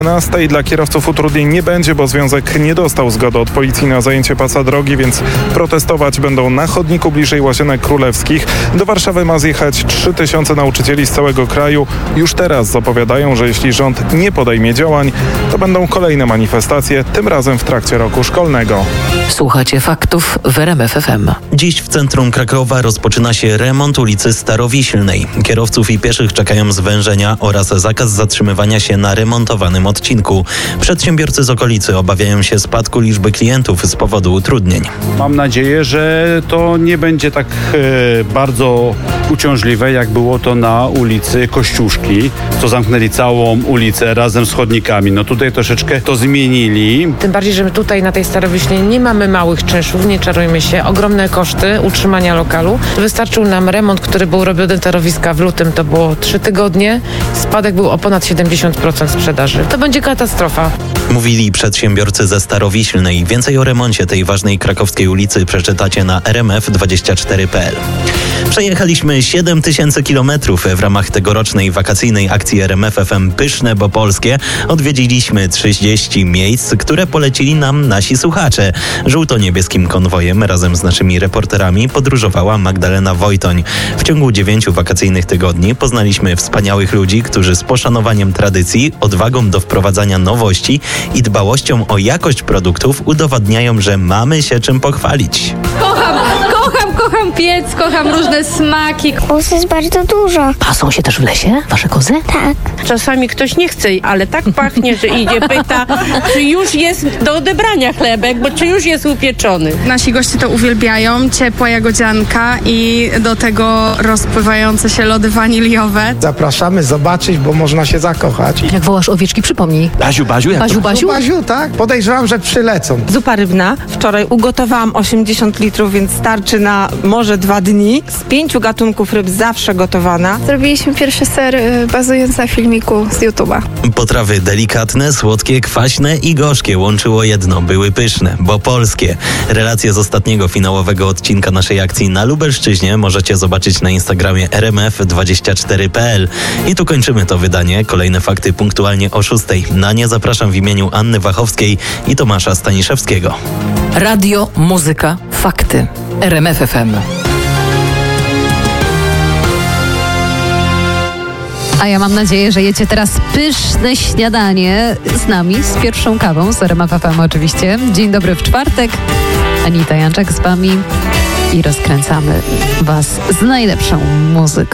12 dla kierowców utrudnień nie będzie, bo związek nie dostał zgody od policji na zajęcie pasa drogi, więc protestować będą na chodniku bliżej Łazienek Królewskich. Do Warszawy ma zjechać 3000 nauczycieli z całego kraju. Już teraz zapowiadają, że jeśli rząd nie podejmie działań, to będą kolejne manifestacje, tym razem w trakcie roku szkolnego. Słuchacie faktów w RMF FM. Dziś w centrum Krakowa rozpoczyna się remont ulicy Starowiślnej. Kierowców i pieszych czekają zwężenia oraz zakaz zatrzymywania się na remontowanym odcinku. Przedsiębiorcy z okolicy obawiają się spadku liczby klientów z powodu utrudnień. Mam nadzieję, że to nie będzie tak bardzo uciążliwe, jak było to na ulicy Kościuszki, co zamknęli całą ulicę razem z chodnikami. No tutaj troszeczkę to zmienili. Tym bardziej, że my tutaj na tej Starowiślnej nie mamy małych czynszów, nie czarujmy się. Ogromne koszty utrzymania lokalu. Wystarczył nam remont, który był robiony torowiska w lutym, to było 3 tygodnie. Spadek był o ponad 70% sprzedaży. To będzie katastrofa. Mówili przedsiębiorcy ze Starowiślnej. Więcej o remoncie tej ważnej krakowskiej ulicy przeczytacie na rmf24.pl. Przejechaliśmy 7000 kilometrów w ramach tegorocznej wakacyjnej akcji RMF FM Pyszne, bo polskie. Odwiedziliśmy 30 miejsc, które polecili nam nasi słuchacze. Żółto-niebieskim konwojem razem z naszymi reporterami podróżowała Magdalena Wojtoń. W ciągu 9 wakacyjnych tygodni poznaliśmy wspaniałych ludzi, którzy z poszanowaniem tradycji, odwagą do wprowadzania nowości i dbałością o jakość produktów udowadniają, że mamy się czym pochwalić. Kocham piec, kocham różne smaki. Kóz jest bardzo dużo. Pasą się też w lesie, wasze kozy? Tak. Czasami ktoś nie chce, ale tak pachnie, że idzie, pyta, czy już jest do odebrania chlebek, bo czy już jest upieczony. Nasi goście to uwielbiają, ciepła jagodzianka i do tego rozpływające się lody waniliowe. Zapraszamy zobaczyć, bo można się zakochać. Jak wołasz owieczki, przypomnij. Baziu, Baziu, tak? Podejrzewam, że przylecą. Zupa rybna. Wczoraj ugotowałam 80 litrów, więc starczy na może 2 dni. Z 5 gatunków ryb zawsze gotowana. Zrobiliśmy pierwszy ser bazując na filmiku z YouTube'a. Potrawy delikatne, słodkie, kwaśne i gorzkie łączyło jedno, były pyszne, bo polskie. Relacje z ostatniego finałowego odcinka naszej akcji na Lubelszczyźnie możecie zobaczyć na Instagramie rmf24.pl. I tu kończymy to wydanie. Kolejne fakty punktualnie o 6. Na nie zapraszam w imieniu Anny Wachowskiej i Tomasza Staniszewskiego. Radio, muzyka, fakty. RMF FM. A ja mam nadzieję, że jecie teraz pyszne śniadanie z nami, z pierwszą kawą, z RMF FM oczywiście. Dzień dobry w czwartek. Anita Janczak z wami i rozkręcamy was z najlepszą muzyką.